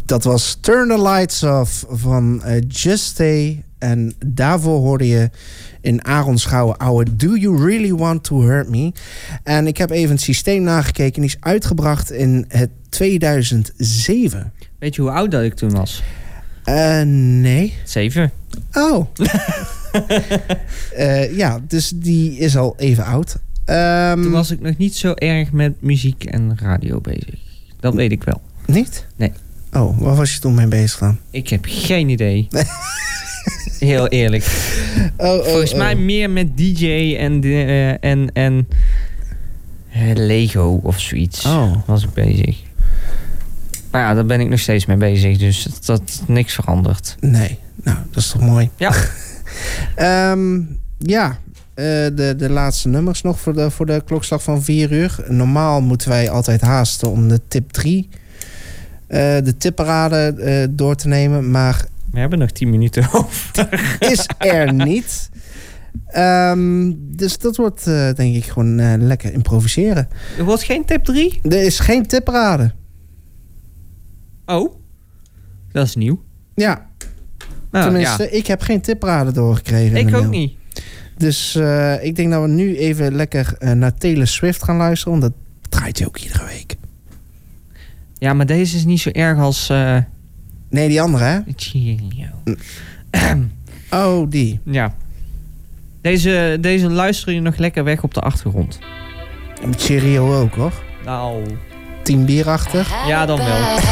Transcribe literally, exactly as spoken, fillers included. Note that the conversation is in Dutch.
Dat was Turn the Lights Off van uh, Just Stay. En daarvoor hoorde je in Aaron Schouwen oude Do You Really Want To Hurt Me? En ik heb even het systeem nagekeken. Die is uitgebracht in het tweeduizend zeven. Weet je hoe oud dat ik toen was? Uh, nee. Zeven. Oh. uh, ja, dus die is al even oud. Um, toen was ik nog niet zo erg met muziek en radio bezig. Dat weet ik wel. Niet? Nee. Oh, waar was je toen mee bezig dan? Ik heb geen idee. Heel eerlijk. Oh, oh, Volgens oh. mij meer met D J en, de, uh, en, en uh, Lego of zoiets oh. was ik bezig. Maar ja, daar ben ik nog steeds mee bezig. Dus dat, dat niks verandert. Nee, nou, dat is toch mooi. Ja. um, ja, uh, de, de laatste nummers nog voor de, voor de klokslag van vier uur. Normaal moeten wij altijd haasten om de tip drie... Uh, de tipparade uh, door te nemen, maar... We hebben nog tien minuten over. Is er niet. Um, dus dat wordt uh, denk ik gewoon uh, lekker improviseren. Er wordt geen tip drie? Er is geen tipparade. Oh, dat is nieuw. Ja. Nou, Tenminste, ja. ik heb geen tipparade doorgekregen. Ik ook mail. niet. Dus uh, ik denk dat we nu even lekker uh, naar Taylor Swift gaan luisteren. Want dat draait hij ook iedere week. Ja, maar deze is niet zo erg als... Uh... Nee, die andere, hè? Cheerio. Oh, die. Ja. Deze, deze luister je nog lekker weg op de achtergrond. Met Cheerio ook, hoor. Nou... Tien bierachtig. Ja, dan wel.